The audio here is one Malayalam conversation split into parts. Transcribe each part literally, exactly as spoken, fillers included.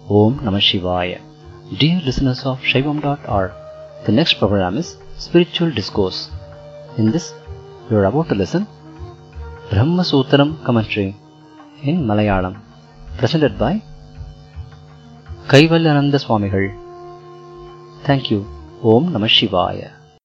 Om Namah Shivaya. Dear listeners of Shaivam dot org, the next program is Spiritual Discourse. In this, you are about to listen Brahma Sutram commentary in Malayalam, presented by Kaivalyananda Swamigal. Thank you. Om Namah Shivaya.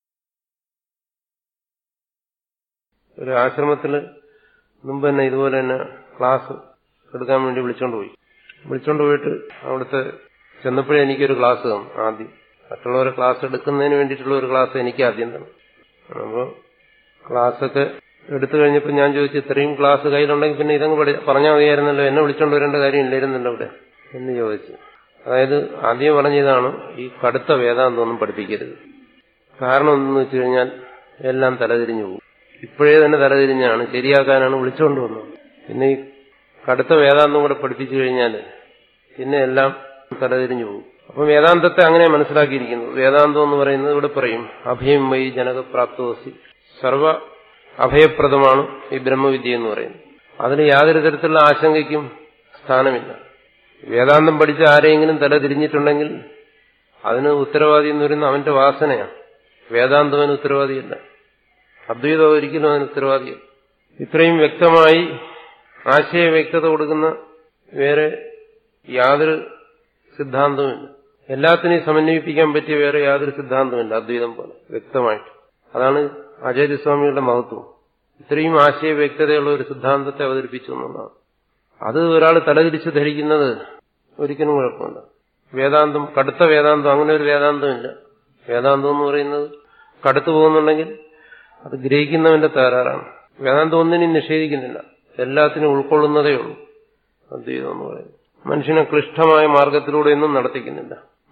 ഒരു ആശ്രമത്തിൽ മുമ്പ് തന്നെ ഇതുപോലെ തന്നെ ക്ലാസ് എടുക്കാൻ വേണ്ടി വിളിച്ചോണ്ട് പോയി വിളിച്ചോണ്ട് പോയിട്ട് അവിടുത്തെ ചെന്നപ്പോഴേ എനിക്കൊരു ക്ലാസ് തന്നു. ആദ്യം മറ്റുള്ളവരെ ക്ലാസ് എടുക്കുന്നതിന് വേണ്ടിയിട്ടുള്ള ഒരു ക്ലാസ് എനിക്ക് ആദ്യം തന്നു. അപ്പോൾ ക്ലാസ്സൊക്കെ എടുത്തു കഴിഞ്ഞപ്പോൾ ഞാൻ ചോദിച്ചു, ഇത്രയും ക്ലാസ് കയ്യിലുണ്ടെങ്കിൽ പിന്നെ ഇതങ്ങ് പറഞ്ഞാൽ മതിയായിരുന്നല്ലോ, എന്നെ വിളിച്ചോണ്ട് വരേണ്ട കാര്യം ഇല്ലായിരുന്നല്ലോ ഇവിടെ എന്ന് ചോദിച്ചു. അതായത് ആദ്യം പറഞ്ഞതാണ്, ഈ കടുത്ത വേദാന്തമൊന്നും പഠിപ്പിക്കരുത്. കാരണം എന്തെന്ന് വെച്ച് കഴിഞ്ഞാൽ എല്ലാം തലതിരിഞ്ഞു പോകും. ഇപ്പോഴേ തന്നെ തലതിരിഞ്ഞാണ്, ശരിയാക്കാനാണ് വിളിച്ചുകൊണ്ട് വന്നത്. പിന്നെ ഈ കടുത്ത വേദാന്തം കൂടെ പഠിപ്പിച്ചു കഴിഞ്ഞാൽ പിന്നെ എല്ലാം തലതിരിഞ്ഞു പോകും. അപ്പം വേദാന്തത്തെ അങ്ങനെ മനസ്സിലാക്കിയിരിക്കുന്നു. വേദാന്തം എന്ന് പറയുന്നത് ഇവിടെ പറയും, അഭയം വൈ ജനകപ്രാപ്തോസി, സർവ അഭയപ്രദമാണ് ഈ ബ്രഹ്മവിദ്യ എന്ന് പറയുന്നത്. അതിന് യാതൊരു തരത്തിലുള്ള ആശങ്കയ്ക്കും സ്ഥാനമില്ല. വേദാന്തം പഠിച്ച ആരെയെങ്കിലും തല തിരിഞ്ഞിട്ടുണ്ടെങ്കിൽ അതിന് ഉത്തരവാദി എന്ന് പറയുന്നത് അവന്റെ വാസനയാണ്. വേദാന്തവന് ഉത്തരവാദിയല്ല, അദ്വൈതം ഒരിക്കലും അതിന് ഉത്തരവാദിയല്ല. ഇത്രയും വ്യക്തമായി ആശയ വ്യക്തത കൊടുക്കുന്ന വേറെ യാതൊരു സിദ്ധാന്തവുമില്ല. എല്ലാത്തിനെയും സമന്വയിപ്പിക്കാൻ പറ്റിയ വേറെ യാതൊരു സിദ്ധാന്തമില്ല അദ്വൈതം പോലെ വ്യക്തമായിട്ട്. അതാണ് ആചാര്യസ്വാമികളുടെ മഹത്വം. ഇത്രയും ആശയ വ്യക്തതയുള്ള ഒരു സിദ്ധാന്തത്തെ അവതരിപ്പിച്ചു എന്നുള്ളതാണ്. അത് ഒരാൾ തലതിരിച്ച് ധരിക്കുന്നത് ഒരിക്കലും കുഴപ്പമില്ല. വേദാന്തം, കടുത്ത വേദാന്തം, അങ്ങനെ ഒരു വേദാന്തമില്ല. വേദാന്തം എന്ന് പറയുന്നത് കടുത്തു പോകുന്നുണ്ടെങ്കിൽ അത് ഗ്രഹിക്കുന്നവന്റെ തകരാറാണ്. വേദാന്തം ഒന്നിനും നിഷേധിക്കുന്നില്ല, എല്ലാത്തിനും ഉൾക്കൊള്ളുന്നതേ ഉള്ളൂ അദ്വൈതം എന്ന് പറയുന്നത്. മനുഷ്യനെ ക്ലിഷ്ടമായ മാർഗത്തിലൂടെയൊന്നും നടത്തിക്കുന്നില്ല,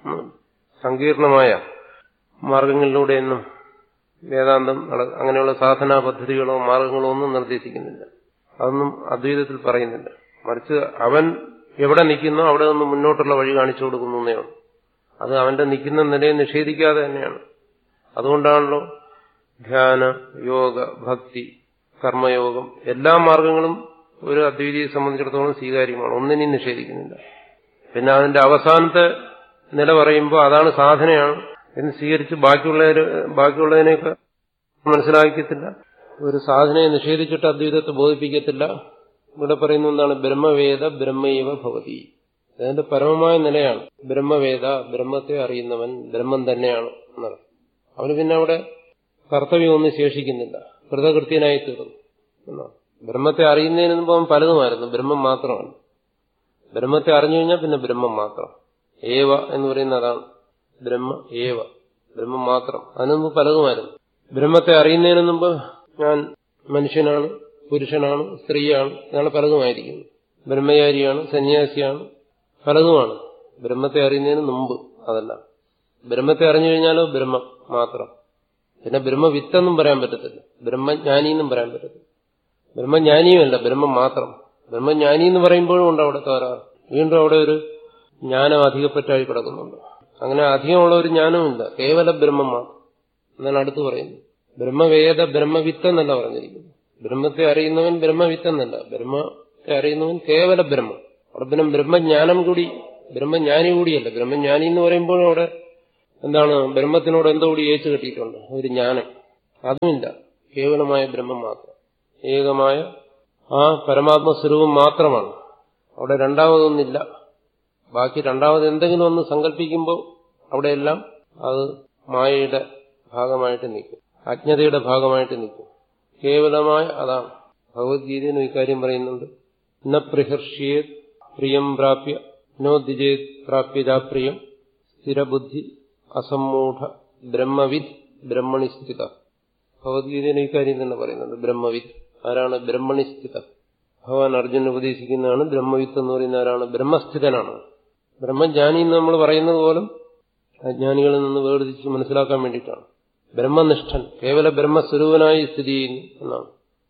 സങ്കീർണമായ മാർഗങ്ങളിലൂടെയൊന്നും വേദാന്തം അങ്ങനെയുള്ള സാധനാ പദ്ധതികളോ മാർഗങ്ങളോ ഒന്നും നിർദ്ദേശിക്കുന്നില്ല. അതൊന്നും അദ്വൈതത്തിൽ പറയുന്നില്ല. മറിച്ച് അവൻ എവിടെ നിൽക്കുന്നോ അവിടെ നിന്ന് മുന്നോട്ടുള്ള വഴി കാണിച്ചു കൊടുക്കുന്നേ ഉള്ളൂ. അത് അവന്റെ നിൽക്കുന്ന നിലയെ നിഷേധിക്കാതെ തന്നെയാണ്. അതുകൊണ്ടാണല്ലോ ധ്യാന, യോഗ, ഭക്തി, കർമ്മയോഗം എല്ലാ മാർഗങ്ങളും ഒരു അദ്വൈതിയെ സംബന്ധിച്ചിടത്തോളം സ്വീകാര്യമാണ്, ഒന്നിനെയും നിഷേധിക്കുന്നില്ല. പിന്നെ അതിന്റെ അവസാനത്തെ നില പറയുമ്പോൾ അതാണ് സാധനയാണ് എന്ന് സ്വീകരിച്ച് ബാക്കിയുള്ള ബാക്കിയുള്ളതിനെയൊക്കെ മനസ്സിലാക്കത്തില്ല. ഒരു സാധനയെ നിഷേധിച്ചിട്ട് അദ്വൈതത്തെ ബോധിപ്പിക്കത്തില്ല. ഇവിടെ പറയുന്ന എന്താണ്? ബ്രഹ്മവേദ ബ്രഹ്മൈവ ഭവതി. അതിന്റെ പരമമായ നിലയാണ് ബ്രഹ്മവേദ, ബ്രഹ്മത്തെ അറിയുന്നവൻ ബ്രഹ്മം തന്നെയാണ് എന്നാണ്. അവന് പിന്നെ അവിടെ കർത്തവ്യമൊന്നും ശേഷിക്കുന്നില്ല, കൃതകൃത്യനായി തീർന്നു എന്നാണ്. ബ്രഹ്മത്തെ അറിയുന്നതിന് മുമ്പ് അവൻ പലതുമായിരുന്നു, ബ്രഹ്മം മാത്രമാണ്. ബ്രഹ്മത്തെ അറിഞ്ഞു കഴിഞ്ഞാൽ പിന്നെ ബ്രഹ്മം മാത്രം. ഏവ എന്ന് പറയുന്ന അതാണ്, ബ്രഹ്മ ഏവ, ബ്രഹ്മം മാത്രം. അതിനു മുമ്പ് പലതുമായിരുന്നു. ബ്രഹ്മത്തെ അറിയുന്നതിന് മുമ്പ് ഞാൻ മനുഷ്യനാണ്, പുരുഷനാണ്, സ്ത്രീയാണ്, ഇതാണ് പലതുമായിരിക്കുന്നു. ബ്രഹ്മചാരിയാണ്, സന്യാസിയാണ്, പലതുമാണ് ബ്രഹ്മത്തെ അറിയുന്നതിന് മുമ്പ്. അതല്ല, ബ്രഹ്മത്തെ അറിഞ്ഞു കഴിഞ്ഞാലോ ബ്രഹ്മം മാത്രം. പിന്നെ ബ്രഹ്മവിത്തെന്നും പറയാൻ പറ്റത്തില്ല, ബ്രഹ്മജ്ഞാനിന്നും പറയാൻ പറ്റത്തില്ല. ബ്രഹ്മജ്ഞാനിയുമല്ല, ബ്രഹ്മം മാത്രം. ബ്രഹ്മജ്ഞാനി എന്ന് പറയുമ്പോഴും ഉണ്ട് അവിടെ തകരാറ്. വീണ്ടും അവിടെ ഒരു ജ്ഞാനം അധികപ്പറ്റായി കിടക്കുന്നുണ്ട്. അങ്ങനെ അധികമുള്ള ഒരു ജ്ഞാനവുമില്ല, കേവല ബ്രഹ്മം മാത്രം എന്നാണ് അടുത്ത് പറയുന്നത്. ബ്രഹ്മവേദ ബ്രഹ്മവിത്തെന്നല്ല പറഞ്ഞിരിക്കുന്നു. ബ്രഹ്മത്തെ അറിയുന്നവൻ ബ്രഹ്മവിത്തെന്നല്ല, ബ്രഹ്മത്തെ അറിയുന്നവൻ കേവല ബ്രഹ്മം. അവിടെ പിന്നെ ബ്രഹ്മജ്ഞാനം കൂടി, ബ്രഹ്മജ്ഞാനി കൂടിയല്ല. ബ്രഹ്മജ്ഞാനി എന്ന് പറയുമ്പോഴും അവിടെ എന്താണ്? ബ്രഹ്മത്തിനോട് എന്തോ കൂടി ഏച്ചു കെട്ടിയിട്ടുണ്ട്, ഒരു ജ്ഞാനം. അതുമില്ല, കേവലമായ ബ്രഹ്മം മാത്രം, ഏകമായ ആ പരമാത്മസ്വരൂപം മാത്രമാണ്. അവിടെ രണ്ടാമതൊന്നില്ല. ബാക്കി രണ്ടാമത് എന്തെങ്കിലും ഒന്ന് സങ്കല്പിക്കുമ്പോൾ അവിടെയെല്ലാം അത് മായയുടെ ഭാഗമായിട്ട് നിൽക്കും, അജ്ഞതയുടെ ഭാഗമായിട്ട് നിൽക്കും. കേവലമായ അതാണ്. ഭഗവത്ഗീതയിലും ഇക്കാര്യം പറയുന്നുണ്ട്. ന പ്രഹർഷ്യേത് പ്രിയം പ്രാപ്യ നോ ദ്വിജേത് പ്രാപ്യജാപ്രിയം സ്ഥിരബുദ്ധി അസമ്മൂഢ ബ്രഹ്മവിദ് ബ്രഹ്മണി സ്ഥിത. ഭഗവത്ഗീതയിലും ഇക്കാര്യം തന്നെ പറയുന്നുണ്ട്. ബ്രഹ്മവിദ് ആരാണ്? ബ്രഹ്മണി സ്ഥിത. ഭഗവാൻ അർജുനൻ ഉപദേശിക്കുന്നതാണ് ബ്രഹ്മവിത്ത് എന്ന് പറയുന്ന ആരാണ്? ബ്രഹ്മസ്ഥിതനാണ്. ബ്രഹ്മജ്ഞാനി എന്ന് നമ്മൾ പറയുന്നത് പോലും അജ്ഞാനികളിൽ നിന്ന് വേർതിരിച്ച് മനസ്സിലാക്കാൻ വേണ്ടിയിട്ടാണ്. ബ്രഹ്മനിഷ്ഠൻ, കേവല ബ്രഹ്മസ്വരൂപനായി സ്ഥിതി ചെയ്യുന്നു എന്നാണ്.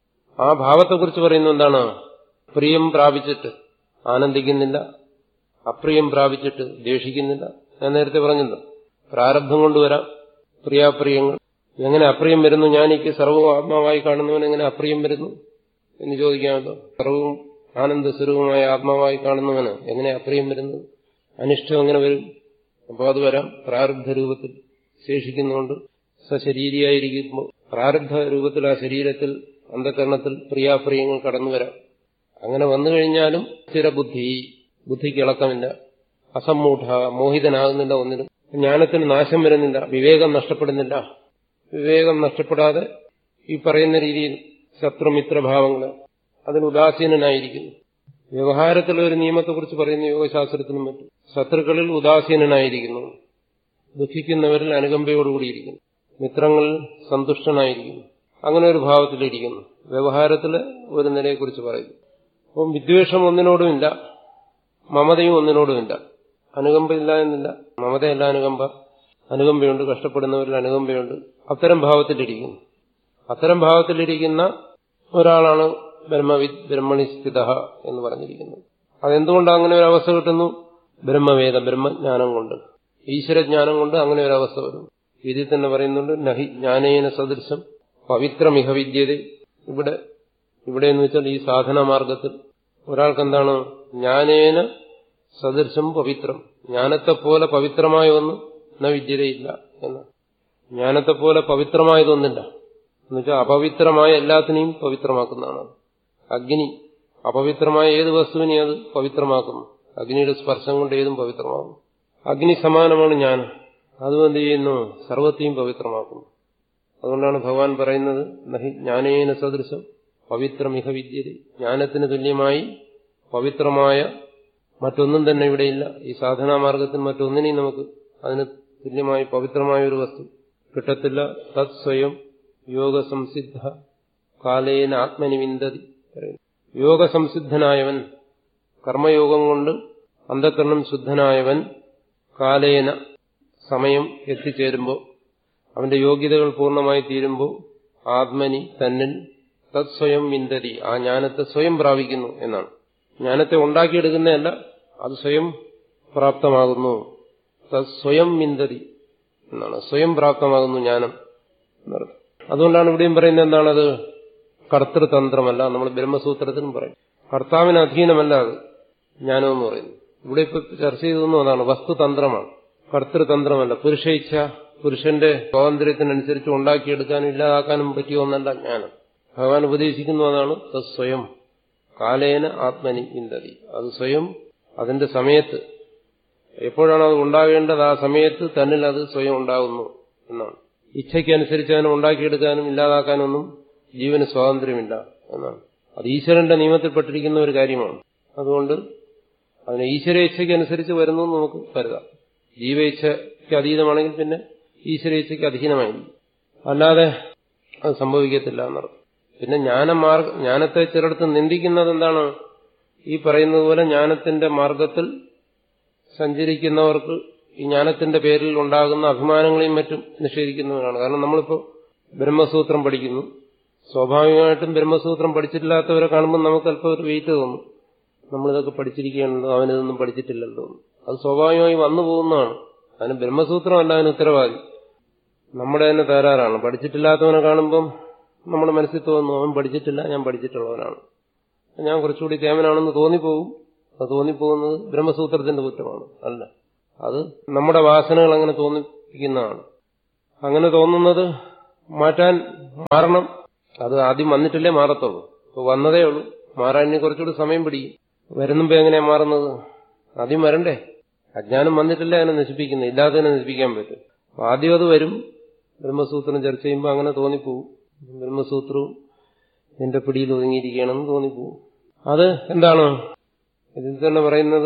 ആ ഭാവത്തെക്കുറിച്ച് പറയുന്നത് എന്താണ്? പ്രിയം പ്രാപിച്ചിട്ട് ആനന്ദിക്കുന്നില്ല, അപ്രിയം പ്രാപിച്ചിട്ട് ദ്വേഷിക്കുന്നില്ല. ഞാൻ നേരത്തെ പറഞ്ഞല്ലോ, പ്രാരബ്ധം കൊണ്ടുവരാം പ്രിയാപ്രിയങ്ങൾ. എങ്ങനെ അപ്രിയം വരുന്നു? ഞാനിക്ക് സർവ്വവും ആത്മാവായി കാണുന്നവൻ എങ്ങനെ അപ്രിയം വരുന്നു എന്ന് ചോദിക്കാമല്ലോ. സർവ്വവും ആനന്ദസ്വരൂപമായ ആത്മാവായി കാണുന്നവന് എങ്ങനെ അപ്രിയം വരുന്നത്? അനിഷ്ടം അങ്ങനെ വരും. അപ്പോൾ അത് വരാം. പ്രാരബ്ധ രൂപത്തിൽ ശേഷിക്കുന്നതുകൊണ്ട് സശരീരിയായിരിക്കുമ്പോൾ പ്രാരബ്ധ രൂപത്തിൽ ആ ശരീരത്തിൽ അന്ധകരണത്തിൽ പ്രിയാപ്രിയങ്ങൾ കടന്നു വരാം. അങ്ങനെ വന്നു കഴിഞ്ഞാലും സ്ഥിരബുദ്ധി, ബുദ്ധിക്ക് ഇളക്കമില്ല, അസമ്മൂഢ, മോഹിതനാകുന്നില്ല ഒന്നിനും, ജ്ഞാനത്തിന് നാശം വരുന്നില്ല, വിവേകം നഷ്ടപ്പെടുന്നില്ല. വിവേകം നഷ്ടപ്പെടാതെ ഈ പറയുന്ന രീതിയിൽ ശത്രുമിത്രഭാവങ്ങൾ അതിന് ഉദാസീനനായിരിക്കുന്നു. വ്യവഹാരത്തിലുള്ള ഒരു നിയമത്തെക്കുറിച്ച് പറയുന്ന യോഗശാസ്ത്രത്തിനും മറ്റും ശത്രുക്കളിൽ ഉദാസീനനായിരിക്കുന്നു, ദുഃഖിക്കുന്നവരിൽ അനുകമ്പയോടുകൂടിയിരിക്കുന്നു, മിത്രങ്ങളിൽ സന്തുഷ്ടനായിരിക്കുന്നു, അങ്ങനെ ഒരു ഭാവത്തിലിരിക്കുന്നു. വ്യവഹാരത്തിലെ ഒരു നിലയെക്കുറിച്ച് പറയുന്നു. അപ്പം വിദ്വേഷം ഒന്നിനോടുമില്ല, മമതയും ഒന്നിനോടുമില്ല. അനുകമ്പയില്ല എന്നില്ല, മമതയല്ല അനുകമ്പ. അനുകമ്പയുണ്ട്, കഷ്ടപ്പെടുന്നവരിൽ അനുകമ്പയുണ്ട്. അത്തരം ഭാവത്തിലിരിക്കുന്നു. അത്തരം ഭാവത്തിലിരിക്കുന്ന ഒരാളാണ് ബ്രഹ്മവിദ് ബ്രഹ്മണി സ്ഥിത എന്ന് പറഞ്ഞിരിക്കുന്നത്. അതെന്തുകൊണ്ട് അങ്ങനെ ഒരു അവസ്ഥ കിട്ടുന്നു? ബ്രഹ്മവേദ, ബ്രഹ്മജ്ഞാനം കൊണ്ട്, ഈശ്വരജ്ഞാനം കൊണ്ട് അങ്ങനെ ഒരു അവസ്ഥ വരും. ഇതിൽ തന്നെ പറയുന്നുണ്ട്, നഹി ജ്ഞാനേന സദൃശം പവിത്രമിഹ വിദ്യത. ഇവിടെ ഇവിടെ എന്ന് വെച്ചാൽ ഈ സാധനാമാർഗത്തിൽ ഒരാൾക്കെന്താണ്? ജ്ഞാനേന സദൃശം പവിത്രം, ജ്ഞാനത്തെപ്പോലെ പവിത്രമായ ഒന്ന് ന വിദ്യതയില്ല എന്ന്. ജ്ഞാനത്തെപ്പോലെ പവിത്രമായതൊന്നില്ല എന്നുവെച്ചാൽ അപവിത്രമായ എല്ലാത്തിനെയും പവിത്രമാക്കുന്നതാണ്. അഗ്നി അപവിത്രമായ ഏത് വസ്തുവിനെ അത് പവിത്രമാക്കുന്നു. അഗ്നിയുടെ സ്പർശം കൊണ്ട് ഏതും പവിത്രമാകും. അഗ്നി സമാനമാണ് ജ്ഞാനം. അതും എന്ത് ചെയ്യുന്നു? സർവത്തെയും പവിത്രമാക്കുന്നു. അതുകൊണ്ടാണ് ഭഗവാൻ പറയുന്നത്, നഹി ജ്ഞാനേന സദൃശം പവിത്രമിഹ വിദ്യത. ജ്ഞാനത്തിന് തുല്യമായി പവിത്രമായ മറ്റൊന്നും തന്നെ ഇവിടെയില്ല. ഈ സാധനാമാർഗത്തിൽ മറ്റൊന്നിനെയും നമുക്ക് അതിന് തുല്യമായി പവിത്രമായ ഒരു വസ്തു കിട്ടത്തില്ല. തത് സ്വയം യോഗസംസിദ്ധ കാലേന ആത്മനി വിന്ദതി. യോഗസംസിദ്ധനായവൻ, കർമ്മയോഗം കൊണ്ട് അന്ധകരണം ശുദ്ധനായവൻ, കാലേന സമയം എത്തിച്ചേരുമ്പോൾ, അവന്റെ യോഗ്യതകൾ പൂർണ്ണമായി തീരുമ്പോൾ, ആത്മനി തന്നിൽ തത് സ്വയം വിന്ദതി, ആ ജ്ഞാനത്തെ സ്വയം പ്രാപിക്കുന്നു എന്നാണ്. ജ്ഞാനത്തെ ഉണ്ടാക്കിയെടുക്കുന്നതല്ല, അത് സ്വയം പ്രാപ്തമാകുന്നു. തത് സ്വയം വിന്ദതി എന്നാണ്, സ്വയം പ്രാപ്തമാകുന്നു ജ്ഞാനം എന്നർത്ഥം. അതുകൊണ്ടാണ് ഇവിടെയും പറയുന്നത് എന്താണത്? കർത്തൃതന്ത്രമല്ല. നമ്മൾ ബ്രഹ്മസൂത്രത്തിനും പറയും കർത്താവിന് അധീനമല്ല അത് ജ്ഞാനം എന്ന് പറയുന്നു. ഇവിടെ ഇപ്പൊ ചർച്ച ചെയ്തൊന്നും അതാണ്, വസ്തുതന്ത്രമാണ്, കർത്തൃതന്ത്രമല്ല. പുരുഷയിച്ഛ, പുരുഷന്റെ സ്വാതന്ത്ര്യത്തിനനുസരിച്ച് ഉണ്ടാക്കിയെടുക്കാനും ഇല്ലാതാക്കാനും പറ്റിയ ഒന്നല്ല ജ്ഞാനം. ഭഗവാൻ ഉപദേശിക്കുന്നു അതാണ് തത് സ്വയം കാലേന ആത്മനി വിന്ദതി. അത് സ്വയം അതിന്റെ സമയത്ത്, എപ്പോഴാണ് അത് ഉണ്ടാകേണ്ടത് ആ സമയത്ത് തന്നിൽ അത് സ്വയം ഉണ്ടാകുന്നു എന്നാണ്. ഇച്ഛയ്ക്കനുസരിച്ച് അതിനെ ഉണ്ടാക്കിയെടുക്കാനും ഇല്ലാതാക്കാനൊന്നും ജീവന് സ്വാതന്ത്ര്യമില്ല എന്നാണ്. അത് ഈശ്വരന്റെ നിയമത്തിൽപ്പെട്ടിരിക്കുന്ന ഒരു കാര്യമാണ്. അതുകൊണ്ട് അതിന് ഈശ്വര ഇച്ഛയ്ക്കനുസരിച്ച് വരുന്നു നമുക്ക് കരുതാം. ജീവ ഇച്ഛയ്ക്ക് അതീതമാണെങ്കിൽ പിന്നെ ഈശ്വര ഇച്ഛയ്ക്ക് അധീനമായിരിക്കും, അല്ലാതെ അത് സംഭവിക്കത്തില്ല എന്നർത്ഥം. പിന്നെ ജ്ഞാനമാർഗ ജ്ഞാനത്തെ ചിലടത്ത് നിന്ദിക്കുന്നത് എന്താണ്? ഈ പറയുന്നത് പോലെ ജ്ഞാനത്തിന്റെ മാർഗത്തിൽ സഞ്ചരിക്കുന്നവർക്ക് ഈ ജ്ഞാനത്തിന്റെ പേരിൽ ഉണ്ടാകുന്ന അഭിമാനങ്ങളെയും മറ്റും നിഷേധിക്കുന്നവരാണ്. കാരണം നമ്മളിപ്പോൾ ബ്രഹ്മസൂത്രം പഠിക്കുന്നു, സ്വാഭാവികമായിട്ടും ബ്രഹ്മസൂത്രം പഠിച്ചിട്ടില്ലാത്തവരെ കാണുമ്പോൾ നമുക്ക് അല്പം ഒരു വെയിറ്റ് തോന്നും. നമ്മളിതൊക്കെ പഠിച്ചിരിക്കുകയാണല്ലോ, അവനിതൊന്നും പഠിച്ചിട്ടില്ലല്ലോ. അത് സ്വാഭാവികമായി വന്നു പോകുന്നതാണ്. അതിന് ബ്രഹ്മസൂത്രമല്ല അതിന് ഉത്തരവാദി, നമ്മുടെ തന്നെ തകരാറാണ്. പഠിച്ചിട്ടില്ലാത്തവനെ കാണുമ്പം നമ്മുടെ മനസ്സിൽ തോന്നുന്നു അവൻ പഠിച്ചിട്ടില്ല, ഞാൻ പഠിച്ചിട്ടുള്ളവനാണ്, ഞാൻ കുറച്ചുകൂടി കേമനാണെന്ന് തോന്നിപ്പോകും. അത് തോന്നിപ്പോകുന്നത് ബ്രഹ്മസൂത്രത്തിന്റെ കുറ്റമാണ്, അല്ല, അത് നമ്മുടെ വാസനകൾ അങ്ങനെ തോന്നിപ്പിക്കുന്നതാണ്. അങ്ങനെ തോന്നുന്നത് മാറ്റാൻ മാറണം. അത് ആദ്യം വന്നിട്ടില്ലേ മാറത്തുള്ളൂ. ഇപ്പോൾ വന്നതേ ഉള്ളൂ, മാറാൻ ഇനി കുറച്ചുകൂടി സമയം പിടിക്കും. വരുന്നുമ്പോ എങ്ങനെയാ മാറുന്നത്? ആദ്യം വരണ്ടേ? അജ്ഞാനം വന്നിട്ടില്ലേ അതിനെ നശിപ്പിക്കുന്നത്, ഇല്ലാത്തതിനെ നശിപ്പിക്കാൻ പറ്റും. ആദ്യം അത് വരും. ബ്രഹ്മസൂത്രം ചർച്ച ചെയ്യുമ്പോൾ അങ്ങനെ തോന്നിപ്പോവും, ബ്രഹ്മസൂത്രവും എന്റെ പിടിയിൽ ഒതുങ്ങിയിരിക്കുകയാണെന്ന് തോന്നിപ്പോവും. അത് എന്താണ് ഇതിൽ തന്നെ പറയുന്നത്?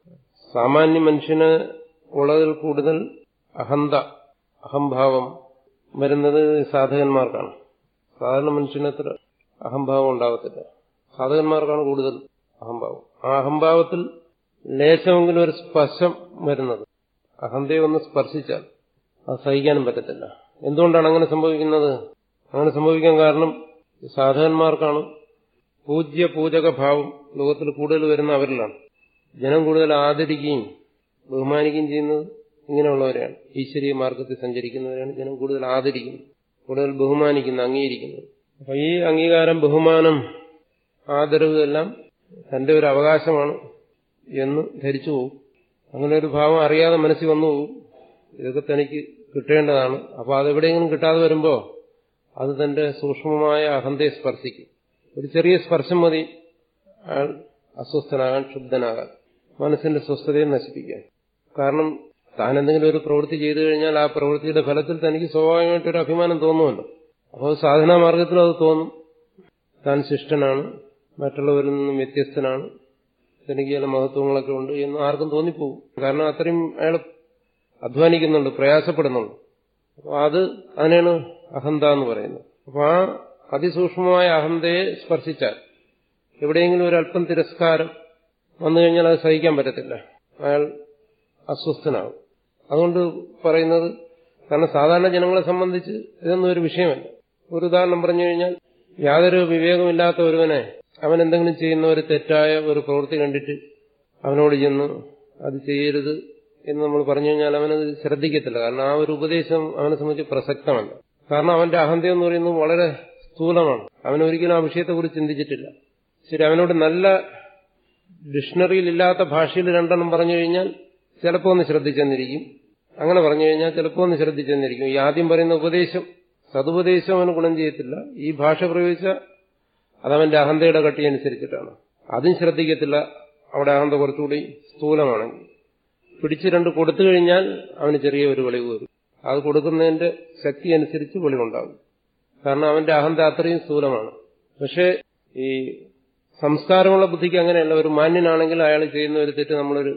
സാമാന്യ മനുഷ്യന് ഉള്ളതിൽ കൂടുതൽ അഹന്ത, അഹംഭാവം വരുന്നത് സാധകന്മാർക്കാണ്. സാധാരണ മനുഷ്യനത്ര അഹംഭാവം ഉണ്ടാകത്തില്ല. സാധകന്മാർക്കാണ് കൂടുതൽ അഹംഭാവം. ആ അഹംഭാവത്തിൽ ലേശമെങ്കിലും ഒരു സ്പർശം വരുന്നത്, അഹന്തയെ ഒന്ന് സ്പർശിച്ചാൽ അത് സഹിക്കാനും പറ്റത്തില്ല. എന്തുകൊണ്ടാണ് അങ്ങനെ സംഭവിക്കുന്നത്? അങ്ങനെ സംഭവിക്കാൻ കാരണം സാധകന്മാർക്കാണ് പൂജ്യ പൂജക ഭാവം ലോകത്തിൽ കൂടുതൽ വരുന്ന അവരിലാണ്. ജനം കൂടുതൽ ആദരിക്കുകയും ബഹുമാനിക്കുകയും ചെയ്യുന്നത് ഇങ്ങനെയുള്ളവരെയാണ്. ഈശ്വരീയ മാർഗത്തിൽ സഞ്ചരിക്കുന്നവരെയാണ് ജനം കൂടുതൽ ആദരിക്കുന്നത്, കൂടുതൽ ബഹുമാനിക്കുന്നത്, അംഗീകരിക്കുന്നത്. അപ്പൊ ഈ അംഗീകാരം, ബഹുമാനം, ആദരവ് എല്ലാം തന്റെ ഒരു അവകാശമാണ് എന്ന് ധരിച്ചു പോകും. അങ്ങനെ ഒരു ഭാവം അറിയാതെ മനസ്സിൽ വന്നു പോകും. ഇതൊക്കെ തനിക്ക് കിട്ടേണ്ടതാണ്. അപ്പോൾ അതെവിടെയെങ്കിലും കിട്ടാതെ വരുമ്പോൾ അത് തന്റെ സൂക്ഷ്മമായ അഹന്തയെ സ്പർശിക്കും. ഒരു ചെറിയ സ്പർശം മതി അയാൾ അസ്വസ്ഥനാകാൻ, ക്ഷുബ്ധനാകാൻ, മനസ്സിന്റെ സ്വസ്ഥതയെ നശിപ്പിക്കാൻ. കാരണം താൻ എന്തെങ്കിലും ഒരു പ്രവൃത്തി ചെയ്തു കഴിഞ്ഞാൽ ആ പ്രവൃത്തിയുടെ ഫലത്തിൽ തനിക്ക് സ്വാഭാവികമായിട്ടൊരു അഭിമാനം തോന്നുമല്ലോ. അപ്പോൾ സാധനാ മാർഗത്തിലും അത് തോന്നും. താൻ ശിഷ്ടനാണ്, മറ്റുള്ളവരിൽ നിന്നും വ്യത്യസ്തനാണ്, തനിക്ക് ചില മഹത്വങ്ങളൊക്കെ ഉണ്ട് എന്ന് ആർക്കും തോന്നിപ്പോകും. കാരണം അത്രയും അയാൾ അധ്വാനിക്കുന്നുണ്ട്, പ്രയാസപ്പെടുന്നുണ്ട്. അപ്പോൾ അത് അതിനാണ് അഹന്ത എന്ന് പറയുന്നത്. അപ്പോൾ ആ അതിസൂക്ഷ്മമായ അഹന്തയെ സ്പർശിച്ചാൽ എവിടെയെങ്കിലും ഒരല്പം തിരസ്കാരം വന്നു കഴിഞ്ഞാൽ അത് സഹിക്കാൻ പറ്റത്തില്ല, അയാൾ അസ്വസ്ഥനാകും. അതുകൊണ്ട് പറയുന്നത്, കാരണം സാധാരണ ജനങ്ങളെ സംബന്ധിച്ച് ഇതൊന്നും ഒരു വിഷയമല്ല. ഒരു ഉദാഹരണം പറഞ്ഞു കഴിഞ്ഞാൽ, യാതൊരു വിവേകമില്ലാത്ത ഒരുവനെ അവൻ എന്തെങ്കിലും ചെയ്യുന്ന ഒരു തെറ്റായ ഒരു പ്രവൃത്തി കണ്ടിട്ട് അവനോട് ചെന്ന് അത് ചെയ്യരുത് എന്ന് നമ്മൾ പറഞ്ഞു കഴിഞ്ഞാൽ അവനത് ശ്രദ്ധിക്കത്തില്ല. കാരണം ആ ഒരു ഉപദേശം അവനെ സംബന്ധിച്ച് പ്രസക്തമല്ല. കാരണം അവന്റെ അഹന്ത എന്ന് പറയുന്നത് വളരെ സ്ഥൂലമാണ്. അവനൊരിക്കലും ആ വിഷയത്തെക്കുറിച്ച് ചിന്തിച്ചിട്ടില്ല. ശരി, അവനോട് നല്ല ഡിക്ഷണറിയിൽ ഇല്ലാത്ത ഭാഷയിൽ രണ്ടെണ്ണം പറഞ്ഞു കഴിഞ്ഞാൽ ചിലപ്പോൾ ഒന്ന് ശ്രദ്ധിച്ചെന്നിരിക്കും. അങ്ങനെ പറഞ്ഞു കഴിഞ്ഞാൽ ചിലപ്പോൾ ഒന്ന് ശ്രദ്ധിച്ചെന്നിരിക്കും. ഈ ആദ്യം പറയുന്ന ഉപദേശം, സതുപദേശം അവന് ഗുണം ചെയ്യത്തില്ല. ഈ ഭാഷ പ്രയോഗിച്ച അതവന്റെ അഹന്തയുടെ കട്ടി അനുസരിച്ചിട്ടാണ്. അതും ശ്രദ്ധിക്കത്തില്ല. അവിടെ അഹന്ത കുറച്ചുകൂടി സ്ഥൂലമാണെങ്കിൽ പിടിച്ച് രണ്ട് കൊടുത്തു കഴിഞ്ഞാൽ അവന് ചെറിയ ഒരു വെളിവ് വരും. അത് കൊടുക്കുന്നതിന്റെ ശക്തി അനുസരിച്ച് വെളിവുണ്ടാകും. കാരണം അവന്റെ അഹന്ത അത്രയും സ്ഥൂലമാണ്. പക്ഷേ ഈ സംസ്കാരമുള്ള ബുദ്ധിക്ക് അങ്ങനെയല്ല. ഒരു മാന്യനാണെങ്കിൽ അയാൾ ചെയ്യുന്ന ഒരു തെറ്റ് നമ്മളൊരു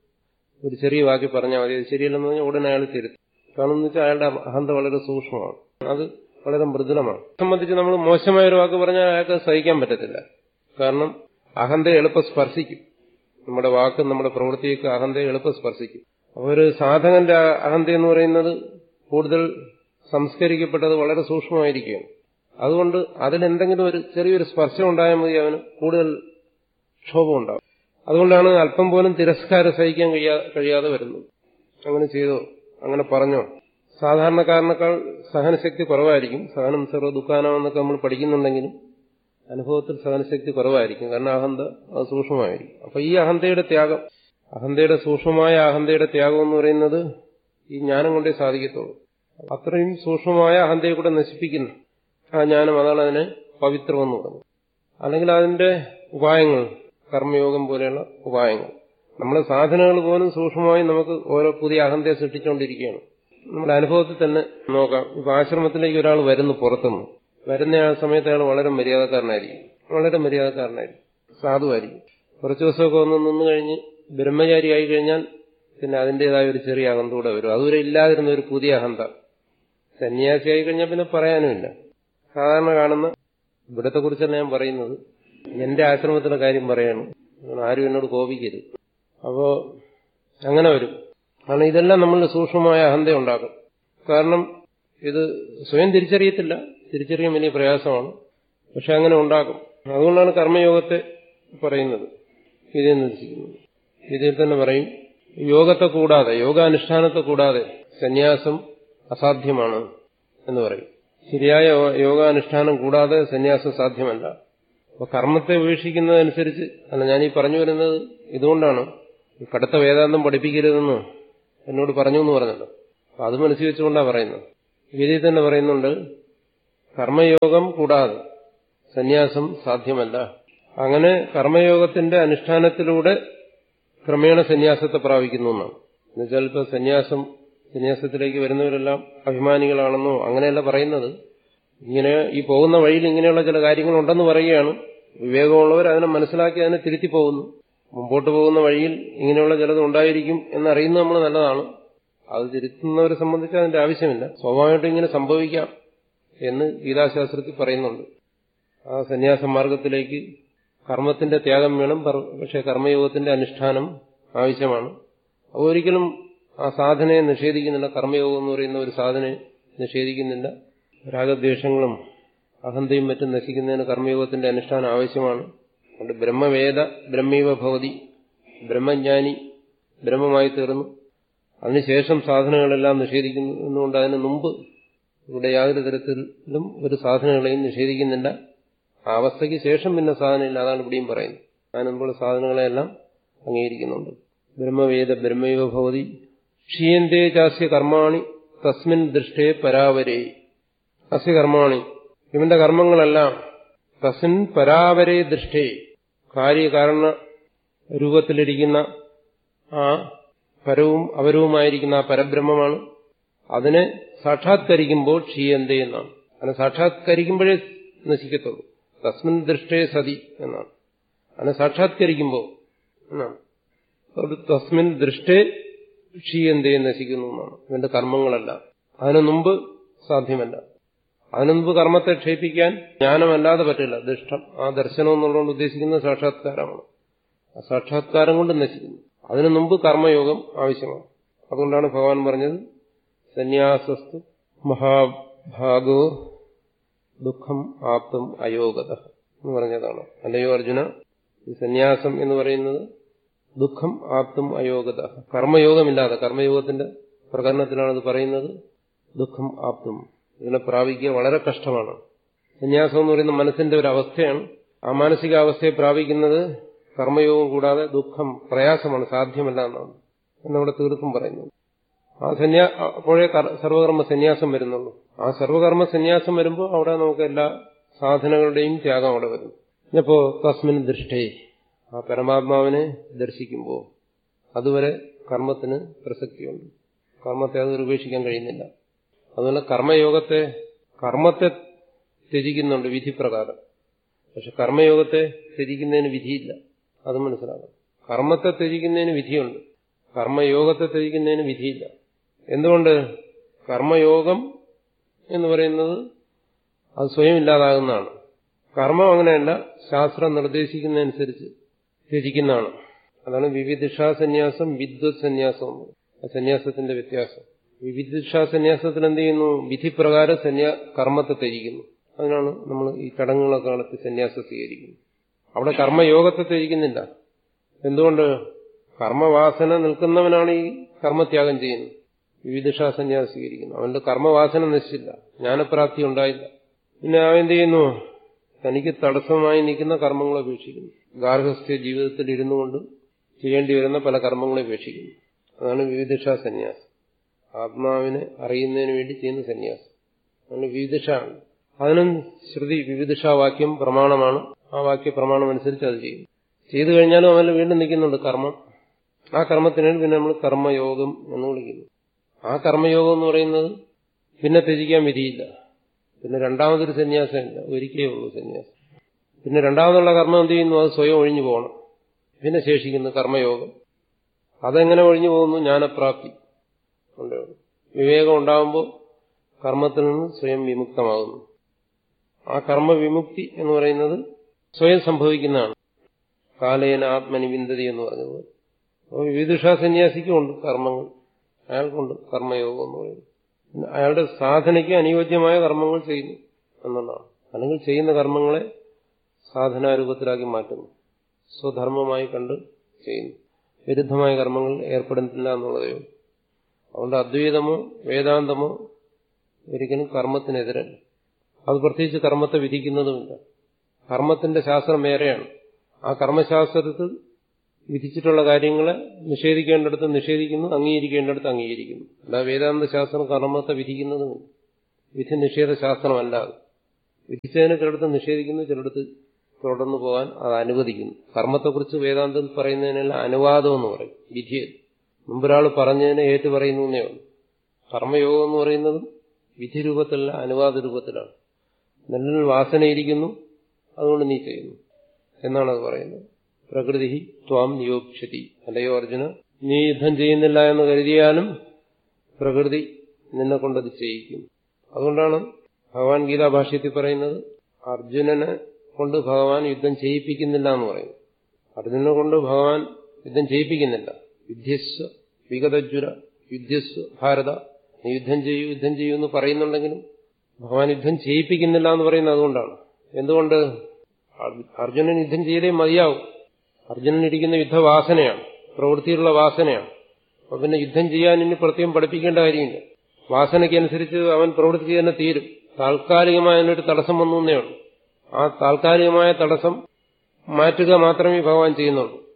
ഒരു ചെറിയ വാക്കി പറഞ്ഞാൽ മതി, അത് ശരിയല്ലെന്ന് പറഞ്ഞാൽ ഉടനെ അയാൾ തിരുത്തും. കാരണം എന്ന് വെച്ചാൽ അയാളുടെ അഹന്ത വളരെ സൂക്ഷ്മമാണ്, അത് വളരെ മൃദുലമാണ്. സംബന്ധിച്ച് നമ്മൾ മോശമായ ഒരു വാക്ക് പറഞ്ഞാൽ അയാൾക്ക് സഹിക്കാൻ പറ്റത്തില്ല. കാരണം അഹന്തയെ എളുപ്പം സ്പർശിക്കും. നമ്മുടെ വാക്കും നമ്മുടെ പ്രവൃത്തിയൊക്കെ അഹന്തയെ എളുപ്പം സ്പർശിക്കും. അപ്പോൾ ഒരു സാധകന്റെ അഹന്ത എന്ന് പറയുന്നത് കൂടുതൽ സംസ്കരിക്കപ്പെട്ടത് വളരെ സൂക്ഷ്മമായിരിക്കുകയാണ്. അതുകൊണ്ട് അതിലെന്തെങ്കിലും ഒരു ചെറിയൊരു സ്പർശം ഉണ്ടായാൽ മതി അവന് കൂടുതൽ ക്ഷോഭം ഉണ്ടാവും. അതുകൊണ്ടാണ് അല്പം പോലും തിരസ്കാരം സഹിക്കാൻ കഴിയാ കഴിയാതെ വരുന്നത്. അങ്ങനെ ചെയ്തോ, അങ്ങനെ പറഞ്ഞോ. സാധാരണക്കാരനേക്കാൾ സഹനശക്തി കുറവായിരിക്കും. സഹനം സർവ്വ ദുഃഖാനാമെന്നൊക്കെ നമ്മൾ പഠിക്കുന്നുണ്ടെങ്കിലും അനുഭവത്തിൽ സഹനശക്തി കുറവായിരിക്കും. കാരണം അഹന്ത അത് സൂക്ഷ്മമായിരിക്കും. അപ്പൊ ഈ അഹന്തയുടെ ത്യാഗം, അഹന്തയുടെ സൂക്ഷ്മമായ അഹന്തയുടെ ത്യാഗം എന്ന് പറയുന്നത് ഈ ജ്ഞാനം കൊണ്ടേ സാധിക്കത്തുള്ളൂ. അത്രയും സൂക്ഷ്മമായ അഹന്തയെ കൂടെ നശിപ്പിക്കുന്നു ആ ജ്ഞാനം. അതാണ് അതിനെ പവിത്രമെന്ന് പറയുന്നത്. അല്ലെങ്കിൽ അതിന്റെ ഉപായങ്ങൾ, കർമ്മയോഗം പോലെയുള്ള ഉപായങ്ങൾ, നമ്മുടെ സാധനങ്ങൾ പോലും സൂക്ഷ്മമായി നമുക്ക് ഓരോ പുതിയ അഹന്തയെ സൃഷ്ടിച്ചുകൊണ്ടിരിക്കുകയാണ്. നമ്മുടെ അനുഭവത്തിൽ തന്നെ നോക്കാം. ഇപ്പൊ ആശ്രമത്തിലേക്ക് ഒരാൾ വരുന്നു, പുറത്തുനിന്ന് വരുന്ന ആ സമയത്ത് അയാൾ വളരെ മര്യാദക്കാരനായിരിക്കും, വളരെ മര്യാദക്കാരനായിരിക്കും, സാധുവായിരിക്കും. കുറച്ചു ദിവസമൊക്കെ ഒന്ന് നിന്ന് കഴിഞ്ഞ് ബ്രഹ്മചാരിയായി കഴിഞ്ഞാൽ പിന്നെ അതിന്റേതായ ഒരു ചെറിയ അഹന്ത കൂടെ വരും. അതുവരെ ഇല്ലാതിരുന്ന ഒരു പുതിയ അഹന്ത. സന്യാസിയായി കഴിഞ്ഞാൽ പിന്നെ പറയാനുമില്ല. സാധാരണ കാണുന്ന, ഇവിടത്തെ കുറിച്ചല്ല ഞാൻ പറയുന്നത്, എന്റെ ആശ്രമത്തിലെ കാര്യം പറയാണ്, ആരും എന്നോട് കോപിക്കരുത്. അപ്പോ അങ്ങനെ വരും. കാരണം ഇതെല്ലാം നമ്മളുടെ സൂക്ഷ്മമായ അഹന്ത ഉണ്ടാക്കും. കാരണം ഇത് സ്വയം തിരിച്ചറിയത്തില്ല, തിരിച്ചറിയാൻ വലിയ പ്രയാസമാണ്, പക്ഷെ അങ്ങനെ ഉണ്ടാക്കും. അതുകൊണ്ടാണ് കർമ്മയോഗത്തെ പറയുന്നത്, ഇതിൽ നിർദ്ദേശിക്കുന്നത്. ഇതിൽ തന്നെ പറയും, യോഗത്തെ കൂടാതെ, യോഗാനുഷ്ഠാനത്തെ കൂടാതെ സന്യാസം അസാധ്യമാണ് എന്ന് പറയും. ശരിയായ യോഗാനുഷ്ഠാനം കൂടാതെ സന്യാസം സാധ്യമല്ല. അപ്പൊ കർമ്മത്തെ ഉപേക്ഷിക്കുന്നതനുസരിച്ച്, അല്ല ഞാനീ പറഞ്ഞു വരുന്നത് ഇതുകൊണ്ടാണ്, കടുത്ത വേദാന്തം പഠിപ്പിക്കരുതെന്ന് എന്നോട് പറഞ്ഞു എന്ന് പറഞ്ഞല്ലോ. അപ്പൊ അത് മനസ്സിൽ വെച്ചുകൊണ്ടാണ് പറയുന്നത്. ഗീതയിൽ തന്നെ പറയുന്നുണ്ട്, കർമ്മയോഗം കൂടാതെ സന്യാസം സാധ്യമല്ല. അങ്ങനെ കർമ്മയോഗത്തിന്റെ അനുഷ്ഠാനത്തിലൂടെ ക്രമേണ സന്യാസത്തെ പ്രാപിക്കുന്നു എന്നാണ്. എന്നുവെച്ചാൽ ഇപ്പൊ സന്യാസം സന്യാസത്തിലേക്ക് വരുന്നവരെല്ലാം അഭിമാനികളാണെന്നോ അങ്ങനെയല്ല പറയുന്നത്. ഇങ്ങനെ ഈ പോകുന്ന വഴിയിൽ ഇങ്ങനെയുള്ള ചില കാര്യങ്ങളുണ്ടെന്ന് പറയുകയാണ്. വിവേകമുള്ളവർ അതിനെ മനസ്സിലാക്കി അതിനെ തിരുത്തി പോകുന്നു. മുമ്പോട്ട് പോകുന്ന വഴിയിൽ ഇങ്ങനെയുള്ള ചിലത് ഉണ്ടായിരിക്കും എന്നറിയുന്നത് നമ്മൾ നല്ലതാണ്. അത് തിരുത്തുന്നവരെ സംബന്ധിച്ച് അതിന്റെ ആവശ്യമില്ല. സ്വാഭാവികമായിട്ടും ഇങ്ങനെ സംഭവിക്കാം എന്ന് ഗീതാശാസ്ത്രത്തിൽ പറയുന്നുണ്ട്. ആ സന്യാസ മാർഗത്തിലേക്ക് കർമ്മത്തിന്റെ ത്യാഗം വേണം, പക്ഷെ കർമ്മയോഗത്തിന്റെ അനുഷ്ഠാനം ആവശ്യമാണ്. അപ്പോൾ ഒരിക്കലും ആ സാധനയെ നിഷേധിക്കുന്നില്ല. കർമ്മയോഗം എന്ന് പറയുന്ന ഒരു സാധനയെ നിഷേധിക്കുന്നില്ല. രാഗദ്വേഷങ്ങളും അഹന്തയും മറ്റും നശിക്കുന്നതിന് കർമ്മയോഗത്തിന്റെ അനുഷ്ഠാനം ആവശ്യമാണ്. അതുകൊണ്ട് ബ്രഹ്മവേദ ബ്രഹ്മീവ ഭവതി, ബ്രഹ്മജ്ഞാനി ബ്രഹ്മമായി തീർന്നു. അതിനുശേഷം സാധനങ്ങളെല്ലാം നിഷേധിക്കുന്നുകൊണ്ട് അതിന് മുമ്പ് ഇവിടെ യാതൊരു തരത്തിലും ഒരു സാധനങ്ങളെയും നിഷേധിക്കുന്നില്ല. ആ അവസ്ഥയ്ക്ക് ശേഷം പിന്നെ സാധനമില്ല. അതാണ് ഇവിടെയും പറയുന്നത്. അതിന് മുമ്പുള്ള സാധനങ്ങളെല്ലാം അംഗീകരിക്കുന്നുണ്ട്. ബ്രഹ്മവേദ ബ്രഹ്മൈവ ഭവതി ക്ഷീയന്തേ ചാസ്യ കർമാണി തസ്മിൻ ദൃഷ്ടേ പരാവരേ. അസ്യ കർമാണി, ഇവന്റെ കർമ്മങ്ങളെല്ലാം തസ്മിൻ പരാവരേ ദൃഷ്ടേ, കാര്യകാരണ രൂപത്തിലിരിക്കുന്ന ആ പരവും അപരവുമായിരിക്കുന്ന ആ പരബ്രഹ്മമാണ്. അതിനെ സാക്ഷാത്കരിക്കുമ്പോൾ ക്ഷീയന്തേ എന്നാണ്. അതിനെ സാക്ഷാത്കരിക്കുമ്പോഴേ നശിക്കത്തുള്ളൂ. തസ്മിൻ ദൃഷ്ടേ സതി എന്നാണ്. അതിനെ സാക്ഷാത്കരിക്കുമ്പോൾ എന്നാണ്. തസ്മിൻ ദൃഷ്ടേ ക്ഷീയന്തേ നശിക്കുന്നു എന്നാണ് ഇവന്റെ കർമ്മങ്ങളല്ല. അതിനു മുമ്പ് സാധ്യമല്ല. അതിനു മുമ്പ് കർമ്മത്തെ ക്ഷയിപ്പിക്കാൻ ജ്ഞാനമല്ലാതെ പറ്റില്ല. ദൃഷ്ടം, ആ ദർശനം എന്നുള്ളതുകൊണ്ട് ഉദ്ദേശിക്കുന്നത് സാക്ഷാത്കാരമാണ്. ആ സാക്ഷാത്കാരം കൊണ്ട് നശിക്കുന്നു. അതിനു മുമ്പ് കർമ്മയോഗം ആവശ്യമാണ്. അതുകൊണ്ടാണ് ഭഗവാൻ പറഞ്ഞത് സന്യാസസ്തു മഹാഭാഗോ ദുഃഖം ആപ്തം അയോഗത എന്ന് പറഞ്ഞതാണ്. അല്ലയോ അർജുന, ഈ സന്യാസം എന്ന് പറയുന്നത് ദുഃഖം ആപ്തം അയോഗത, കർമ്മയോഗമില്ലാതെ, കർമ്മയോഗത്തിന്റെ പ്രകരണത്തിലാണ് ഇത് പറയുന്നത്. ദുഃഖം ആപ്തം, ഇതിനെ പ്രാപിക്കുക വളരെ കഷ്ടമാണ്. സന്യാസം എന്ന് പറയുന്ന മനസ്സിന്റെ ഒരു അവസ്ഥയാണ്. ആ മാനസികാവസ്ഥയെ പ്രാപിക്കുന്നത് കർമ്മയോഗം കൂടാതെ ദുഃഖം, പ്രയാസമാണ്, സാധ്യമല്ല എന്നാണ് എന്നവിടെ തീർത്തും പറയുന്നത്. ആ സന്യാ അപ്പോഴേ സർവകർമ്മ സന്യാസം വരുന്നുള്ളൂ. ആ സർവകർമ്മ സന്യാസം വരുമ്പോൾ അവിടെ നമുക്ക് എല്ലാ സാധനങ്ങളുടെയും ത്യാഗം അവിടെ വരുന്നു. ഇപ്പോ തസ്മിൻ ദൃഷ്ടേ, ആ പരമാത്മാവിനെ ദർശിക്കുമ്പോൾ അതുവരെ കർമ്മത്തിന് പ്രസക്തിയുണ്ട്. കർമ്മത്തെ അത് ഉപേക്ഷിക്കാൻ കഴിയുന്നില്ല. അതുപോലെ കർമ്മയോഗത്തെ കർമ്മത്തെ ത്യജിക്കുന്നുണ്ട് വിധിപ്രകാരം. പക്ഷെ കർമ്മയോഗത്തെ ത്യജിക്കുന്നതിന് വിധിയില്ല. അത് മനസ്സിലാക്കണം. കർമ്മത്തെ ത്യജിക്കുന്നതിന് വിധിയുണ്ട്, കർമ്മയോഗത്തെ ത്യജിക്കുന്നതിന് വിധിയില്ല. എന്തുകൊണ്ട്? കർമ്മയോഗം എന്ന് പറയുന്നത് അത് സ്വയം ഇല്ലാതാകുന്നതാണ്. കർമ്മം അങ്ങനെയല്ല, ശാസ്ത്രം നിർദ്ദേശിക്കുന്നതനുസരിച്ച് ത്യജിക്കുന്നതാണ്. അതാണ് വിവിധിഷാ സന്യാസം, വിദ്വത് സന്യാസം. സന്യാസത്തിന്റെ വ്യത്യാസം. വിവിധിഷാ സന്യാസത്തിൽ എന്ത് ചെയ്യുന്നു? വിധിപ്രകാരം സന്യാ കർമ്മത്തെ ത്യജിക്കുന്നു. അതിനാണ് നമ്മൾ ഈ ചടങ്ങുകളൊക്കെ നടത്തി സന്യാസം സ്വീകരിക്കുന്നത്. അവിടെ കർമ്മയോഗത്തെ ത്യജിക്കുന്നില്ല. എന്തുകൊണ്ട്? കർമ്മവാസന നിൽക്കുന്നവനാണ് ഈ കർമ്മത്യാഗം ചെയ്യുന്നത്. വിവിധിഷാ സന്യാസം സ്വീകരിക്കുന്നു. അവന്റെ കർമ്മവാസന നശിച്ചില്ല, ജ്ഞാനപ്രാപ്തി ഉണ്ടായില്ല. പിന്നെ അവൻ എന്ത് ചെയ്യുന്നു? തനിക്ക് തടസ്സമായി നിൽക്കുന്ന കർമ്മങ്ങളെ ഉപേക്ഷിക്കുന്നു. ഗാർഹസ്ഥ്യ ജീവിതത്തിൽ ഇരുന്നു കൊണ്ട് ചെയ്യേണ്ടി വരുന്ന പല കർമ്മങ്ങളെ ഉപേക്ഷിക്കുന്നു. അതാണ് വിവിധിഷാ സന്യാസം. ആത്മാവിനെ അറിയുന്നതിന് വേണ്ടി ചെയ്യുന്ന സന്യാസം. അതാണ് വിവിധിഷ. അതിനും ശ്രുതി വിവിധിഷാവാക്യം പ്രമാണമാണ്. ആ വാക്യ പ്രമാണം അനുസരിച്ച് അത് ചെയ്യും. ചെയ്തു കഴിഞ്ഞാലും അവൻ വീണ്ടും നിൽക്കുന്നുണ്ട് കർമ്മം. ആ കർമ്മത്തിനാണ് പിന്നെ നമ്മൾ കർമ്മയോഗം എന്ന് വിളിക്കുന്നു. ആ കർമ്മയോഗം എന്ന് പറയുന്നത് പിന്നെ ത്യജിക്കാൻ വിധിയില്ല. പിന്നെ രണ്ടാമതൊരു സന്യാസമില്ല, ഒരിക്കലേ ഉള്ളൂ സന്യാസം. പിന്നെ രണ്ടാമതുള്ള കർമ്മം എന്ത് ചെയ്യുന്നു? അത് സ്വയം ഒഴിഞ്ഞു പോകണം. പിന്നെ ശേഷിക്കുന്നു കർമ്മയോഗം. അതെങ്ങനെ ഒഴിഞ്ഞു പോകുന്നു? ജ്ഞാനപ്രാപ്തി. വിവേകം ഉണ്ടാകുമ്പോൾ കർമ്മത്തിൽ നിന്ന് സ്വയം വിമുക്തമാകുന്നു. ആ കർമ്മവിമുക്തി എന്ന് പറയുന്നത് സ്വയം സംഭവിക്കുന്നതാണ്. കാലേന ആത്മനിവിന്ദതി എന്ന് പറഞ്ഞത്. അപ്പോൾ വിവിധിഷാ സന്യാസിക്കുമുണ്ട് കർമ്മങ്ങൾ, അയാൾക്കുണ്ട് കർമ്മയോഗം എന്ന് പറയുന്നത്. അയാളുടെ സാധനയ്ക്ക് അനുയോജ്യമായ കർമ്മങ്ങൾ ചെയ്യുന്നു എന്നുള്ളതാണ്. അല്ലെങ്കിൽ ചെയ്യുന്ന കർമ്മങ്ങളെ സാധനാരൂപത്തിലാക്കി മാറ്റുന്നു, സ്വധർമ്മമായി കണ്ട് ചെയ്യുന്നു. വിരുദ്ധമായ കർമ്മങ്ങളിൽ ഏർപ്പെടുന്നില്ല എന്നുള്ളതേ ഉള്ളൂ. അതുകൊണ്ട് അദ്വൈതമോ വേദാന്തമോ ഒരിക്കലും കർമ്മത്തിനെതിരല്ല. അത് പ്രത്യേകിച്ച് കർമ്മത്തെ വിധിക്കുന്നതുമില്ല. കർമ്മത്തിന്റെ ശാസ്ത്രം വേറെയാണ്. ആ കർമ്മശാസ്ത്രത്തിൽ വിധിച്ചിട്ടുള്ള കാര്യങ്ങളെ നിഷേധിക്കേണ്ടിടത്ത് നിഷേധിക്കുന്നു, അംഗീകരിക്കേണ്ടിടത്ത് അംഗീകരിക്കുന്നു. അല്ല വേദാന്ത ശാസ്ത്രം കർമ്മത്തെ വിധിക്കുന്നതുമില്ല. വിധി നിഷേധ ശാസ്ത്രമല്ലാതെ വിധിച്ചതിനെ ചിലടത്ത് നിഷേധിക്കുന്നു, ചിലടത്ത് തുടർന്നു പോകാൻ അത് അനുവദിക്കുന്നു. കർമ്മത്തെക്കുറിച്ച് വേദാന്തത്തിൽ പറയുന്നതിനെല്ലാം അനുവാദം എന്ന് പറയും. വിധി മുമ്പൊരാൾ പറഞ്ഞതിനെ ഏറ്റു പറയുന്നു എന്നേ ഉള്ളൂ. കർമ്മയോഗം എന്ന് പറയുന്നത് വിധി രൂപത്തിലല്ല, അനുവാദ രൂപത്തിലാണ്. നിന്നിൽ വാസനയിരിക്കുന്നു, അതുകൊണ്ട് നീ ചെയ്യുന്നു എന്നാണ് അത് പറയുന്നത്. പ്രകൃതി ത്വാം നിയോക്ഷതി. അല്ലയോ അർജുന, നീ യുദ്ധം ചെയ്യുന്നില്ല എന്ന് കരുതിയാലും പ്രകൃതി നിന്നെ കൊണ്ടത് ചെയ്യിക്കും. അതുകൊണ്ടാണ് ഭഗവാൻ ഗീതാഭാഷ്യത്തിൽ പറയുന്നത് അർജുനനെ കൊണ്ട് ഭഗവാൻ യുദ്ധം ചെയ്യിപ്പിക്കുന്നില്ല എന്ന് പറയുന്നു. അർജുനനെ കൊണ്ട് ഭഗവാൻ യുദ്ധം ചെയ്യിപ്പിക്കുന്നില്ല. യുദ്ധസ്വ വിഗതജ്വര യുദ്ധസ്വ ഭാരത, നീ യുദ്ധം ചെയ്യൂ യുദ്ധം ചെയ്യൂ എന്ന് പറയുന്നുണ്ടെങ്കിലും ഭഗവാൻ യുദ്ധം ചെയ്യിപ്പിക്കുന്നില്ല എന്ന് പറയുന്നത് അതുകൊണ്ടാണ്. എന്തുകൊണ്ട്? അർജുനൻ യുദ്ധം ചെയ്തേ മതിയാവും. അർജുനനിരിക്കുന്ന യുദ്ധവാസനയാണ്, പ്രവൃത്തിയുള്ള വാസനയാണ്. അപ്പൊ പിന്നെ യുദ്ധം ചെയ്യാൻ ഇനി പ്രത്യേകം പഠിപ്പിക്കേണ്ട കാര്യമില്ല. വാസനയ്ക്കനുസരിച്ച് അവൻ പ്രവൃത്തി തന്നെ തീരും. താൽക്കാലികമായ അതിനൊരു തടസ്സം വന്നു എന്നേ ഉള്ളൂ. ആ താൽക്കാലികമായ തടസ്സം മാറ്റുക മാത്രമേ ഭഗവാൻ ചെയ്യുന്നുള്ളൂ.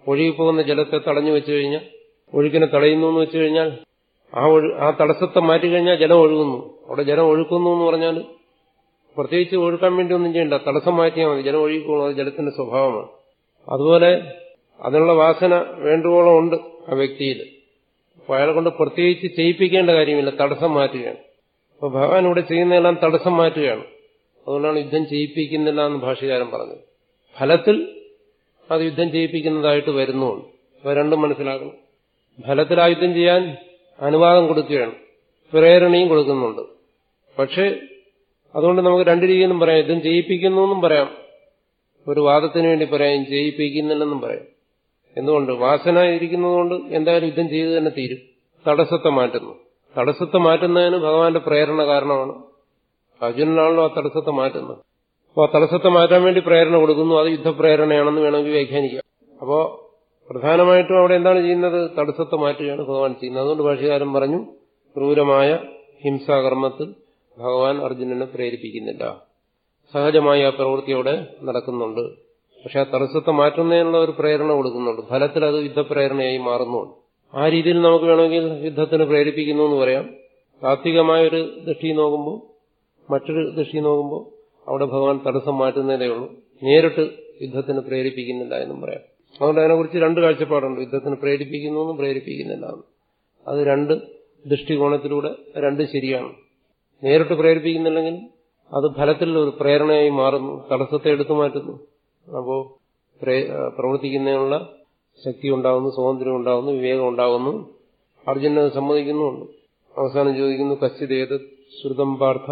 ഒഴുകിപ്പോകുന്ന ജലത്തെ തടഞ്ഞു വെച്ചു കഴിഞ്ഞാൽ, ഒഴുക്കിനെ തടയുന്നു എന്ന് വെച്ചു കഴിഞ്ഞാൽ ആ ഒഴു ആ തടസ്സത്തെ മാറ്റിക്കഴിഞ്ഞാൽ ജലം ഒഴുകുന്നു. അവിടെ ജലം ഒഴുക്കുന്നു എന്ന് പറഞ്ഞാൽ പ്രത്യേകിച്ച് ഒഴുക്കാൻ വേണ്ടി ഒന്നും ചെയ്യണ്ട, തടസ്സം മാറ്റിയാൽ മതി, ജലം ഒഴുകിക്കോളും. അത് ജലത്തിന്റെ സ്വഭാവമാണ്. അതുപോലെ അതിനുള്ള വാസന വേണ്ടുവോളം ഉണ്ട് ആ വ്യക്തിയിൽ. അപ്പോൾ അയാളെ കൊണ്ട് പ്രത്യേകിച്ച് ചെയ്യിപ്പിക്കേണ്ട കാര്യമില്ല, തടസ്സം മാറ്റുകയാണ്. അപ്പോൾ ഭഗവാൻ ഇവിടെ ചെയ്യുന്നതെല്ലാം തടസ്സം മാറ്റുകയാണ്. അതുകൊണ്ടാണ് യുദ്ധം ചെയ്യിപ്പിക്കുന്നില്ല എന്ന് ഭാഷ്യകാരൻ പറഞ്ഞത്. ഫലത്തിൽ അത് യുദ്ധം ചെയ്യിപ്പിക്കുന്നതായിട്ട് വരുന്നുണ്ട്. അപ്പോൾ രണ്ടും മനസ്സിലാക്കണം. ഫലത്തിൽ ആ യുദ്ധം ചെയ്യാൻ അനുവാദം കൊടുക്കുകയാണ്, പ്രേരണയും കൊടുക്കുന്നുണ്ട്. പക്ഷേ അതുകൊണ്ട് നമുക്ക് രണ്ട് രീതിയിലും പറയാം. യുദ്ധം ചെയ്യിപ്പിക്കുന്നു എന്നും പറയാം, ഒരു വാദത്തിന് വേണ്ടി പറയാം, ചെയ്യിപ്പിക്കുന്നില്ലെന്നും പറയാം. എന്തുകൊണ്ട്? വാസന ഇരിക്കുന്നതുകൊണ്ട് എന്തായാലും യുദ്ധം ചെയ്ത് തന്നെ തീരും. തടസ്സത്തെ മാറ്റുന്നു. തടസ്സത്തെ മാറ്റുന്നതിന് ഭഗവാന്റെ പ്രേരണ കാരണമാണ്. അർജുനനാണല്ലോ ആ തടസ്സത്തെ മാറ്റുന്നത്. അപ്പോൾ ആ തടസ്സത്തെ മാറ്റാൻ വേണ്ടി പ്രേരണ കൊടുക്കുന്നു. അത് യുദ്ധപ്രേരണയാണെന്ന് വേണമെങ്കിൽ വ്യാഖ്യാനിക്കാം. അപ്പോൾ പ്രധാനമായിട്ടും അവിടെ എന്താണ് ചെയ്യുന്നത്? തടസ്സത്തെ മാറ്റുകയാണ് ഭഗവാൻ ചെയ്യുന്നത്. അതുകൊണ്ട് ഭാഷ്യകാരൻ പറഞ്ഞു, ക്രൂരമായ ഹിംസാകർമ്മത്തിൽ ഭഗവാൻ അർജുനനെ പ്രേരിപ്പിക്കുന്നില്ല. സഹജമായി ആ പ്രവൃത്തി അവിടെ നടക്കുന്നുണ്ട്. പക്ഷെ ആ തടസ്സത്തെ മാറ്റുന്നതിനുള്ള ഒരു പ്രേരണ കൊടുക്കുന്നുണ്ട്. ഫലത്തിൽ അത് യുദ്ധപ്രേരണയായി മാറുന്നുണ്ട്. ആ രീതിയിൽ നമുക്ക് വേണമെങ്കിൽ യുദ്ധത്തിന് പ്രേരിപ്പിക്കുന്നു എന്ന് പറയാം. താത്വികമായൊരു ദൃഷ്ടി നോക്കുമ്പോൾ, മറ്റൊരു ദൃഷ്ടി നോക്കുമ്പോൾ അവിടെ ഭഗവാൻ തടസ്സം മാറ്റുന്നതേ ഉള്ളൂ, നേരിട്ട് യുദ്ധത്തിന് പ്രേരിപ്പിക്കുന്നില്ല എന്നും പറയാം. അതുകൊണ്ട് അതിനെക്കുറിച്ച് രണ്ട് കാഴ്ചപ്പാടുണ്ട്, യുദ്ധത്തിന് പ്രേരിപ്പിക്കുന്നു എന്നും പ്രേരിപ്പിക്കുന്നില്ല എന്ന്. അത് രണ്ട് ദൃഷ്ടികോണത്തിലൂടെ രണ്ട് ശരിയാണ്. നേരിട്ട് പ്രേരിപ്പിക്കുന്നില്ലെങ്കിൽ അത് ഫലത്തിൽ ഒരു പ്രേരണയായി മാറുന്നു, തടസ്സത്തെ എടുത്തു മാറ്റുന്നു. അപ്പോൾ പ്രവർത്തിക്കുന്നതിനുള്ള ശക്തി ഉണ്ടാകുന്നു, സ്വാതന്ത്ര്യം ഉണ്ടാകുന്നു, വിവേകം ഉണ്ടാകുന്നു. അർജുനത് സമ്മതിക്കുന്നുമുണ്ട്. അവസാനം ചോദിക്കുന്നു, കശ്ചിതേത് ശ്രുതം പാർത്ഥ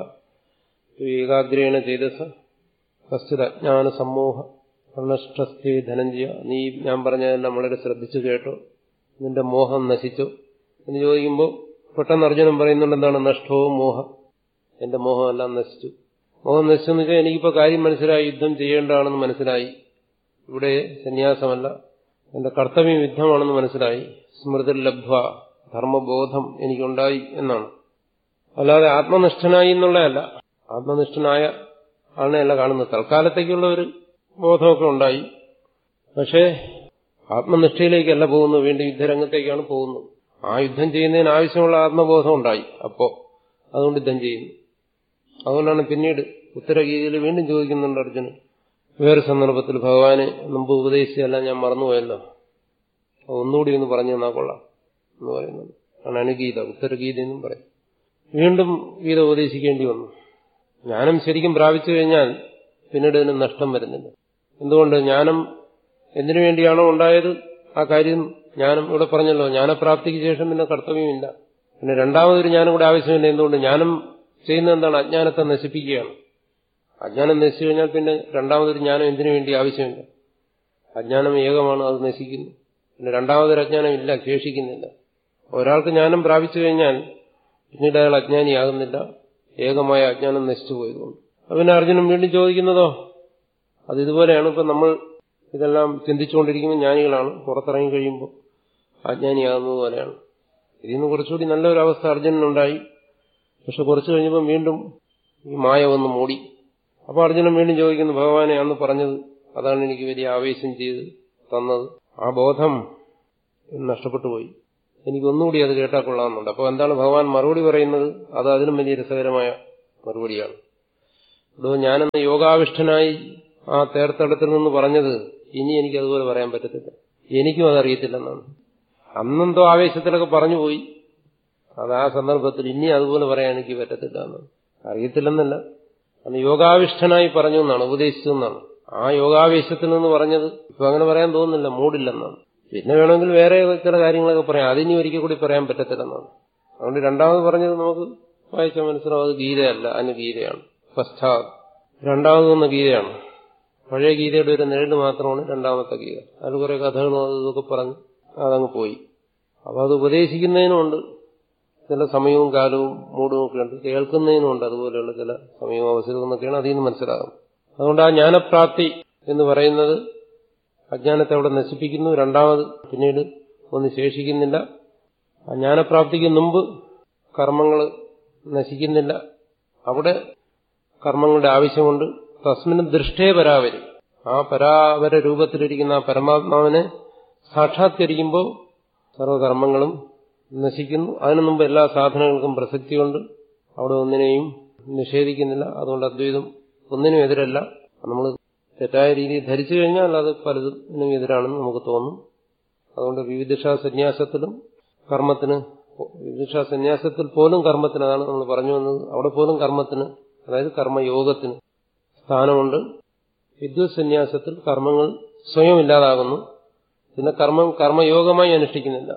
ഏകാഗ്രേണ ചേതസ കശ്ചിത് അജ്ഞാന സമ്മോഹ നഷ്ടസ്ഥേ ധനഞ്ജയ. നീ ഞാൻ പറഞ്ഞതെല്ലാം വളരെ ശ്രദ്ധിച്ചു കേട്ടോ, നിന്റെ മോഹം നശിച്ചോ എന്ന് ചോദിക്കുമ്പോൾ പെട്ടെന്ന് അർജുനൻ പറയുന്നുണ്ട്, എന്താണ്? നഷ്ടോ മോഹ, എന്റെ മോഹമെല്ലാം നശിച്ചു. മോഹം നശിച്ചെന്ന് വെച്ചാൽ എനിക്കിപ്പോൾ കാര്യം മനസ്സിലായി, യുദ്ധം ചെയ്യേണ്ടതാണെന്ന് മനസ്സിലായി. ഇവിടെ സന്യാസമല്ല, എന്റെ കർത്തവ്യം യുദ്ധമാണെന്ന് മനസ്സിലായി. സ്മൃതിർ ലബ്ധ്വ, ധർമ്മബോധം എനിക്കുണ്ടായി എന്നാണ്. അല്ലാതെ ആത്മനിഷ്ഠനായി എന്നുള്ളതല്ല. ആത്മനിഷ്ഠനായ ആണെയല്ല കാണുന്നത്, തൽക്കാലത്തേക്കുള്ള ഒരു ബോധമൊക്കെ ഉണ്ടായി. പക്ഷേ ആത്മനിഷ്ഠയിലേക്കല്ല പോകുന്നത്, വീണ്ടും യുദ്ധരംഗത്തേക്കാണ് പോകുന്നത്. ആ യുദ്ധം ചെയ്യുന്നതിന് ആവശ്യമുള്ള ആത്മബോധം ഉണ്ടായി അപ്പോൾ, അതുകൊണ്ട് യുദ്ധം ചെയ്യുന്നു. അതുകൊണ്ടാണ് പിന്നീട് ഉത്തരഗീതയിൽ വീണ്ടും ചോദിക്കുന്നുണ്ട് അർജുനൻ, വേറെ സന്ദർഭത്തിൽ ഭഗവാനെ മുമ്പ് ഉപദേശിച്ചല്ല ഞാൻ മറന്നുപോയല്ലോ, ഒന്നുകൂടി ഒന്ന് പറഞ്ഞു തന്നാൽ കൊള്ളാം എന്ന് പറയുന്നുണ്ട്. ആണ് അനുഗീത, ഉത്തരഗീത എന്നും പറയും. വീണ്ടും ഗീത ഉപദേശിക്കേണ്ടി വന്നു. ജ്ഞാനം ശരിക്കും പ്രാപിച്ചു കഴിഞ്ഞാൽ പിന്നീട് ഇതിന് നഷ്ടം വരുന്നില്ല. എന്തുകൊണ്ട്? ജ്ഞാനം എന്തിനു വേണ്ടിയാണോ ഉണ്ടായത് ആ കാര്യം ജ്ഞാനം ഇവിടെ പറഞ്ഞല്ലോ, ജ്ഞാനപ്രാപ്തിക്ക് ശേഷം പിന്നെ കർത്തവ്യമില്ല. പിന്നെ രണ്ടാമതൊരു ജ്ഞാനം കൂടെ ആവശ്യമില്ല. എന്തുകൊണ്ട്? ജ്ഞാനം ചെയ്യുന്നത് എന്താണ്? അജ്ഞാനത്തെ നശിപ്പിക്കുകയാണ്. അജ്ഞാനം നശിച്ചു കഴിഞ്ഞാൽ പിന്നെ രണ്ടാമതൊരു ജ്ഞാനം എന്തിനു വേണ്ടി ആവശ്യമില്ല. അജ്ഞാനം ഏകമാണ്, അത് നശിക്കുന്നു. പിന്നെ രണ്ടാമതൊരു അജ്ഞാനം ഇല്ല, ശേഷിക്കുന്നില്ല. ഒരാൾക്ക് ജ്ഞാനം പ്രാപിച്ചു കഴിഞ്ഞാൽ പിന്നീട് അയാൾ അജ്ഞാനിയാകുന്നില്ല, ഏകമായ അജ്ഞാനം നശിച്ചു പോയതുകൊണ്ട്. പിന്നെ അർജുനൻ വീണ്ടും ചോദിക്കുന്നതോ അത് ഇതുപോലെയാണ്. ഇപ്പം നമ്മൾ ഇതെല്ലാം ചിന്തിച്ചുകൊണ്ടിരിക്കുമ്പോൾ ജ്ഞാനികളാണ്, പുറത്തിറങ്ങി കഴിയുമ്പോൾ അജ്ഞാനിയാകുന്നത് പോലെയാണ്. ഇതിന്ന് കുറച്ചുകൂടി നല്ലൊരു അവസ്ഥ അർജുനനുണ്ടായി. പക്ഷെ കുറച്ചു കഴിഞ്ഞപ്പം വീണ്ടും ഈ മായ വന്ന് മൂടി. അപ്പോൾ അർജുനൻ വീണ്ടും ചോദിക്കുന്നു, ഭഗവാനെ അന്ന് പറഞ്ഞത് അതാണ് എനിക്ക് വലിയ ആവേശം ചെയ്ത് തന്നത്, ആ ബോധം നഷ്ടപ്പെട്ടു പോയി, എനിക്കൊന്നുകൂടി അത് കേട്ടാൽ കൊള്ളാമെന്നുണ്ട്. അപ്പോൾ എന്താണ് ഭഗവാൻ മറുപടി പറയുന്നത്? അത് അതിനും വലിയ രസകരമായ മറുപടിയാണ്. ഇവിടെ ഞാനെന്ന് യോഗാവിഷ്ഠനായി ആ തേർത്തടത്തിൽ നിന്ന് പറഞ്ഞത് ഇനി എനിക്ക് അതുപോലെ പറയാൻ പറ്റത്തില്ല, എനിക്കും അതറിയത്തില്ലെന്നാണ്. അന്നെന്തോ ആവേശത്തിലൊക്കെ പറഞ്ഞുപോയി, അത് ആ സന്ദർഭത്തിൽ ഇനി അതുപോലെ പറയാൻ എനിക്ക് പറ്റത്തില്ല എന്നാണ്. അറിയത്തില്ലെന്നല്ല, അന്ന് യോഗാവിഷ്ഠനായി പറഞ്ഞു എന്നാണ്, ഉപദേശിച്ചു എന്നാണ്. ആ യോഗാവേശത്തിൽ നിന്ന് പറഞ്ഞത് ഇപ്പൊ അങ്ങനെ പറയാൻ തോന്നുന്നില്ല, മൂടില്ലെന്നാണ്. പിന്നെ വേണമെങ്കിൽ വേറെ ചില കാര്യങ്ങളൊക്കെ പറയാം, അതിനി ഒരിക്കൽ കൂടി പറയാൻ പറ്റത്തില്ലെന്നാണ്. അതുകൊണ്ട് രണ്ടാമത് പറഞ്ഞത് നമുക്ക് വായിച്ചാൽ മനസ്സിലാവും, അത് ഗീതയല്ല, അതിന് ഗീതയാണ്. പശ്ചാത് രണ്ടാമത് വന്ന ഗീതയാണ്. പഴയ ഗീതയുടെ ഒരു നിഴല് മാത്രമാണ് രണ്ടാമത്തെ ഗീത. അത് കുറെ കഥകളും അത് ഇതൊക്കെ പറഞ്ഞ് അതങ്ങ് പോയി. അപ്പൊ അത് ഉപദേശിക്കുന്നതിനുമുണ്ട് ചില സമയവും കാലവും മൂടും ഒക്കെ ഉണ്ട്, കേൾക്കുന്നതിനുമുണ്ട് അതുപോലെയുള്ള ചില സമയവും അവസരവും എന്നൊക്കെയാണ് അതിൽ നിന്ന് മനസ്സിലാകും. അതുകൊണ്ട് ആ ജ്ഞാനപ്രാപ്തി എന്ന് പറയുന്നത് അജ്ഞാനത്തെ അവിടെ നശിപ്പിക്കുന്നു, രണ്ടാമത് പിന്നീട് ഒന്നും ശേഷിക്കുന്നില്ല. ആ ജ്ഞാനപ്രാപ്തിക്ക് മുമ്പ് കർമ്മങ്ങൾ നശിക്കുന്നില്ല, അവിടെ കർമ്മങ്ങളുടെ ആവശ്യമുണ്ട്. തസ്മിന് ദൃഷ്ടേ പരാവരി, ആ പരാവര രൂപത്തിലിരിക്കുന്ന ആ പരമാത്മാവിനെ സാക്ഷാത്കരിക്കുമ്പോൾ സർവകർമ്മങ്ങളും നശിക്കുന്നു. അതിനു മുമ്പ് എല്ലാ സാധനങ്ങൾക്കും പ്രസക്തിയുണ്ട്. അവിടെ ഒന്നിനെയും നിഷേധിക്കുന്നില്ല. അതുകൊണ്ട് അദ്വൈതം ഒന്നിനും എതിരല്ല. നമ്മൾ തെറ്റായ രീതിയിൽ ധരിച്ചു കഴിഞ്ഞാൽ അത് പലതിനും എതിരാണെന്ന് നമുക്ക് തോന്നും. അതുകൊണ്ട് വിവിധിഷാ സന്യാസത്തിലും കർമ്മത്തിന്, വിവിധിഷാ സന്യാസത്തിൽ പോലും കർമ്മത്തിന്, അതാണ് നമ്മൾ പറഞ്ഞു വന്നത്, അവിടെ പോലും കർമ്മത്തിന്, അതായത് കർമ്മയോഗത്തിന് സ്ഥാനമുണ്ട്. വിദ്വത് സന്യാസത്തിൽ കർമ്മങ്ങൾ സ്വയം ഇല്ലാതാകുന്നു. പിന്നെ കർമ്മം കർമ്മയോഗമായി അനുഷ്ഠിക്കുന്നില്ല.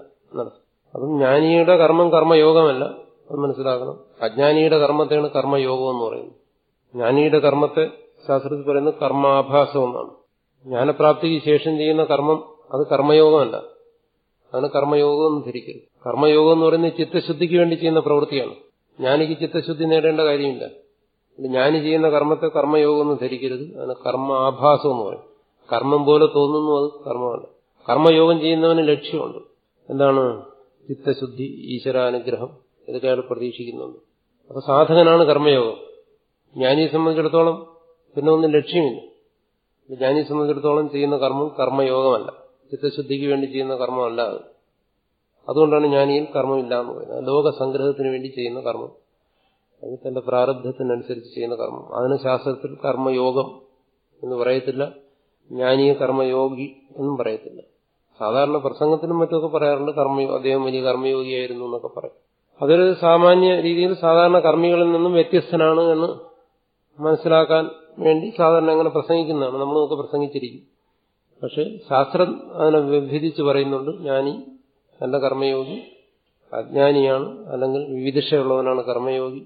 അതും ജ്ഞാനിയുടെ കർമ്മം കർമ്മയോഗമല്ല, അത് മനസ്സിലാക്കണം. അജ്ഞാനിയുടെ കർമ്മത്തെയാണ് കർമ്മയോഗം എന്ന് പറയുന്നത്. ജ്ഞാനിയുടെ കർമ്മത്തെ ശാസ്ത്രത്തിൽ പറയുന്നത് കർമാഭാസം എന്നാണ്. ജ്ഞാനപ്രാപ്തിക്ക് ശേഷം ചെയ്യുന്ന കർമ്മം അത് കർമ്മയോഗമല്ല, അതാണ് കർമ്മയോഗം എന്ന് ധരിക്കരുത്. കർമ്മയോഗം എന്ന് പറയുന്നത് ചിത്തശുദ്ധിക്ക് വേണ്ടി ചെയ്യുന്ന പ്രവൃത്തിയാണ്. ജ്ഞാനിക്ക് ചിത്തശുദ്ധി നേടേണ്ട കാര്യമില്ല. ജ്ഞാനി ചെയ്യുന്ന കർമ്മത്തെ കർമ്മയോഗം എന്ന് ധരിക്കരുത്. അതിന് കർമ്മ ആഭാസം എന്ന് പറയും. കർമ്മം പോലെ തോന്നുന്നു, അത് കർമ്മമല്ല. കർമ്മയോഗം ചെയ്യുന്നവന് ലക്ഷ്യമുണ്ട്. എന്താണ്? ചിത്തശുദ്ധി, ഈശ്വരാനുഗ്രഹം, ഇതൊക്കെ അയാൾ പ്രതീക്ഷിക്കുന്നുണ്ട്. അപ്പൊ സാധകനാണ് കർമ്മയോഗം. ജ്ഞാനിയെ സംബന്ധിച്ചിടത്തോളം പിന്നെ ഒന്നും ലക്ഷ്യമില്ല. ജ്ഞാനിയെ സംബന്ധിച്ചിടത്തോളം ചെയ്യുന്ന കർമ്മം കർമ്മയോഗമല്ല, ചിത്തശുദ്ധിക്ക് വേണ്ടി ചെയ്യുന്ന കർമ്മമല്ല അത്. അതുകൊണ്ടാണ് ജ്ഞാനിയിൽ കർമ്മമില്ല എന്ന് പറയുന്നത്. ലോകസംഗ്രഹത്തിന് വേണ്ടി ചെയ്യുന്ന കർമ്മം, അത് തന്റെ പ്രാരബ്ധത്തിനനുസരിച്ച് ചെയ്യുന്ന കർമ്മം. അതിന് ശാസ്ത്രത്തിൽ കർമ്മയോഗം എന്ന് പറയത്തില്ല, ജ്ഞാനിയെ കർമ്മയോഗി എന്നും പറയത്തില്ല. സാധാരണ പ്രസംഗത്തിനും മറ്റുമൊക്കെ പറയാറുണ്ട് കർമ്മയോ അദ്ദേഹം വലിയ കർമ്മയോഗിയായിരുന്നു എന്നൊക്കെ പറയും. അതൊരു സാമാന്യ രീതിയിൽ സാധാരണ കർമ്മികളിൽ നിന്നും വ്യത്യസ്തനാണ് എന്ന് മനസ്സിലാക്കാൻ വേണ്ടി സാധാരണ അങ്ങനെ പ്രസംഗിക്കുന്നതാണ്. നമ്മളൊക്കെ പ്രസംഗിച്ചിരിക്കും. പക്ഷെ ശാസ്ത്രം അതിനെ വിഭജിച്ച് പറയുന്നുണ്ട്. ജ്ഞാനി നല്ല കർമ്മയോഗി, അജ്ഞാനിയാണ് അല്ലെങ്കിൽ വിവിധിഷയുള്ളവനാണ് കർമ്മയോഗി.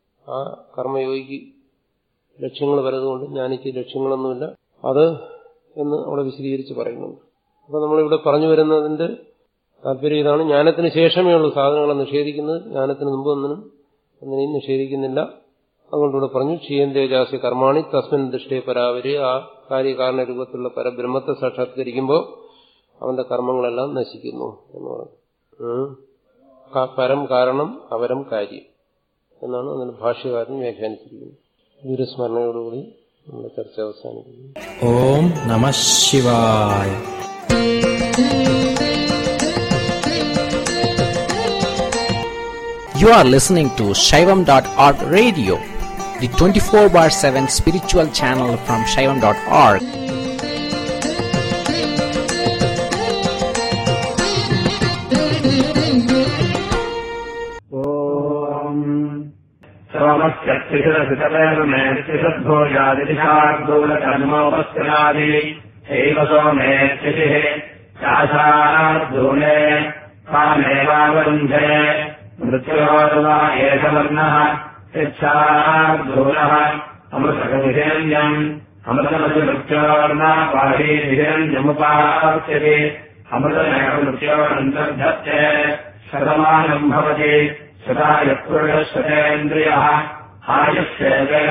ആ കർമ്മയോഗിക്ക് ലക്ഷ്യങ്ങൾ പലതുകൊണ്ട് ജ്ഞാനിക്ക് ലക്ഷ്യങ്ങളൊന്നുമില്ല. അത് എന്ന് അവിടെ വിശദീകരിച്ച് പറയുന്നുണ്ട്. അപ്പൊ നമ്മളിവിടെ പറഞ്ഞു വരുന്നതിന്റെ താല്പര്യം ഇതാണ്. ജ്ഞാനത്തിന് ശേഷമേ ഉള്ളൂ സാധനങ്ങളെ നിഷേധിക്കുന്നത്, ജ്ഞാനത്തിന് മുമ്പ് ഒന്നിനും ഒന്നിനെയും നിഷേധിക്കുന്നില്ല. അതുകൊണ്ടിവിടെ പറഞ്ഞു ക്ഷീയന്തേജാസ്യ കർമാണി തസ്മിൻ ദൃഷ്ടേ പരാവരി. ആ കാര്യകാരണ രൂപത്തിലുള്ള പരബ്രഹ്മത്തെ സാക്ഷാത്കരിക്കുമ്പോൾ അവന്റെ കർമ്മങ്ങളെല്ലാം നശിക്കുന്നു എന്ന് പറഞ്ഞു. പരം കാരണം അവരം കാര്യം എന്നാണ് അതിന് ഭാഷ്യകാരൻ വ്യാഖ്യാനിച്ചിരിക്കുന്നത്. ഗുരുസ്മരണയോടുകൂടി നമ്മുടെ ചർച്ച അവസാനിക്കുന്നു. ഓം നമഃ ശിവായ. You are listening to Shaivam dot org radio, the twenty-four bar seven spiritual channel from Shaivam dot org. Om Samasya मृत्योर्वा एषवर्णः यच्छार्धूरः अमृतकविषेण्यम् अमृतमसि मृत्योर्ना पाहीनिषेण्यमुपास्यते अमृतमेव मृत्योरन्तर्धत्ते शतमानम् भवति शतायुः पुरुषः शतेन्द्रियः आयुष्येते